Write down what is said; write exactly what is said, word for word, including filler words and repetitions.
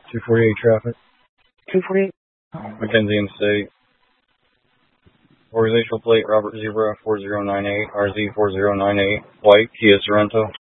two forty-eight traffic. two forty-eight. Mackenzie and State. Organizational plate Robert Zebra four zero nine eight, R Z four zero nine eight, white, Kia Sorento.